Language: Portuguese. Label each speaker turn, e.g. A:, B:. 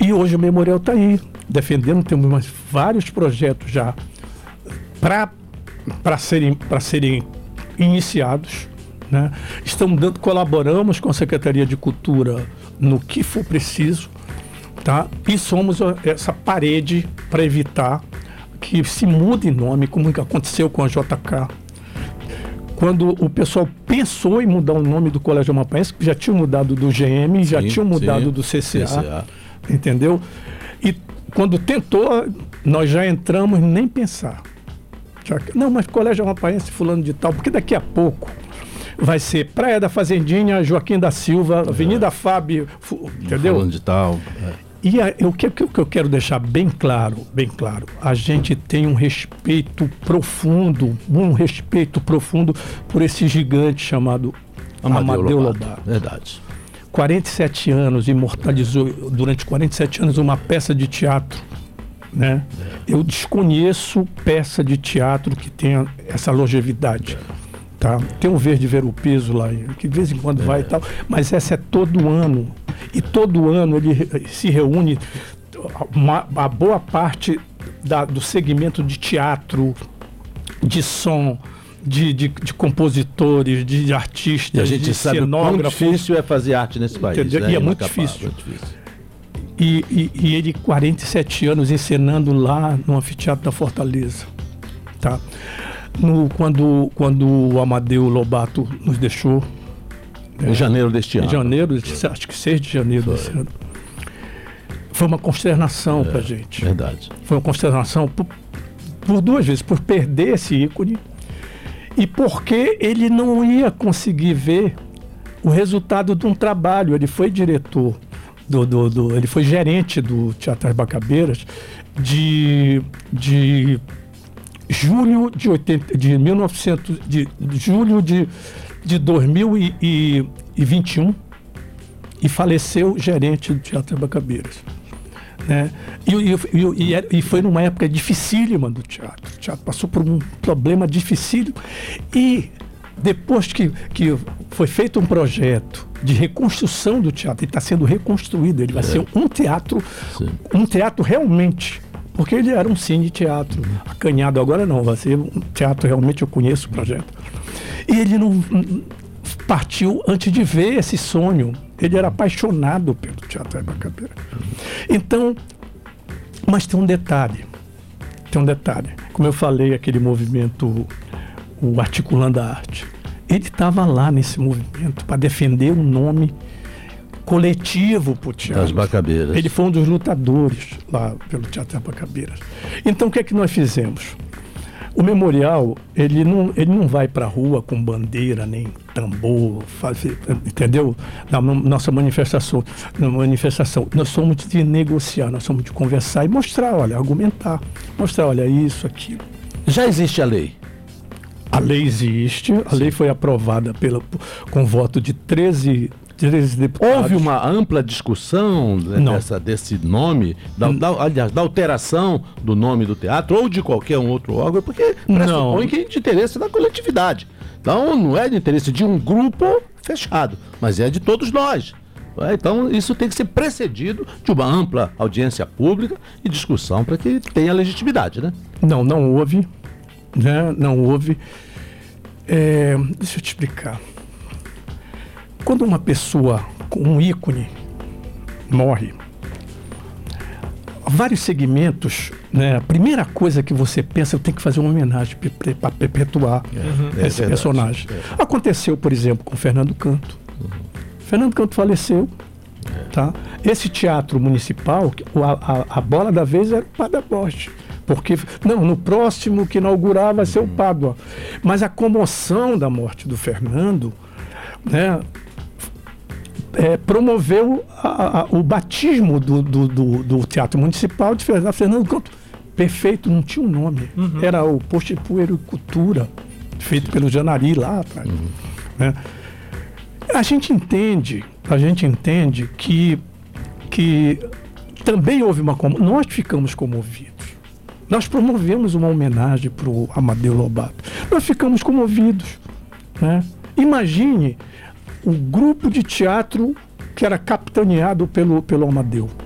A: E hoje o memorial está aí, defendendo, temos vários projetos já para serem iniciados, né? Colaboramos com a Secretaria de Cultura no que for preciso, tá? E somos essa parede para evitar que se mude nome, como aconteceu com a JK. Quando o pessoal pensou em mudar o nome do Colégio Amapaense, que já tinha mudado do GM, já tinha mudado do CCA, entendeu? E quando tentou, nós já entramos nem pensar. Não, mas Colégio Amapaense fulano de tal, porque daqui a pouco vai ser Praia da Fazendinha, Joaquim da Silva, Avenida Fábio, entendeu?
B: Fulano de tal.
A: E o que eu quero deixar bem claro, a gente tem um respeito profundo por esse gigante chamado Amadeu Lobato.
B: Verdade.
A: 47 anos, imortalizou durante 47 anos uma peça de teatro, né? Eu desconheço peça de teatro que tenha essa longevidade. Tá? Tem um Verde Ver o Peso lá, que de vez em quando vai e tal, mas essa é todo ano. E todo ano ele se reúne a boa parte do segmento de teatro, de som, de compositores, de artistas,
B: e a gente
A: de
B: sabe o quão difícil é fazer arte nesse país. Né?
A: E é muito difícil. E ele, 47 anos, encenando lá no Anfiteatro da Fortaleza. Tá? Quando o Amadeu Lobato nos deixou,
B: em janeiro deste ano.
A: Em janeiro, acho que 6 de janeiro desse ano. Foi uma consternação pra gente.
B: Verdade.
A: Foi uma consternação por duas vezes, por perder esse ícone e porque ele não ia conseguir ver o resultado de um trabalho. Ele foi diretor, ele foi gerente do Teatro Arbacabeiras de julho de 2021 e faleceu gerente do Teatro Arbacabeiras, né? E foi numa época dificílima do teatro. O teatro passou por um problema dificílimo e depois que foi feito um projeto de reconstrução do teatro, ele está sendo reconstruído, ele vai ser um teatro realmente, porque ele era um cine-teatro acanhado, agora não, vai ser um teatro realmente, eu conheço o projeto. E ele não partiu antes de ver esse sonho. Ele era apaixonado pelo Teatro Arbacabeiras. Então, mas tem um detalhe. Como eu falei, aquele movimento, o Articulando a Arte, ele estava lá nesse movimento para defender um nome coletivo para o teatro.
B: Das Arbacabeiras.
A: Ele foi um dos lutadores lá pelo Teatro Arbacabeiras. Então, o que é que nós fizemos? O memorial, ele não vai para a rua com bandeira, nem tambor, entendeu? Na nossa manifestação, nós somos de negociar, nós somos de conversar e mostrar, argumentar. Mostrar, isso, aquilo.
B: Já existe a lei?
A: A lei existe, a lei foi aprovada com voto de 13 deputados.
B: Houve uma ampla discussão desse nome, aliás, da alteração do nome do teatro ou de qualquer outro órgão, porque pressupõe que é de interesse da coletividade. Então, não é de interesse de um grupo fechado, mas é de todos nós. Então, isso tem que ser precedido de uma ampla audiência pública e discussão para que tenha legitimidade, né?
A: Não houve, né? Não houve. Deixa eu te explicar. Quando uma pessoa com um ícone morre, vários segmentos, né? A primeira coisa que você pensa, eu tenho que fazer uma homenagem para perpetuar esse personagem. Aconteceu, por exemplo, com Fernando Canto. Fernando Canto faleceu. Tá? Esse teatro municipal, a bola da vez era o Padre Borges. Porque, no próximo que inaugurar vai ser o Pádua. Mas a comoção da morte do Fernando, né? Promoveu o batismo do Teatro Municipal de Fernando Canto. Perfeito, não tinha um nome. Era o Posto de Puericultura, feito pelo Janari lá atrás. Né? A gente entende que também houve nós ficamos comovidos. Nós promovemos uma homenagem para o Amadeu Lobato. Nós ficamos comovidos. Né? Imagine o grupo de teatro que era capitaneado pelo Amadeu.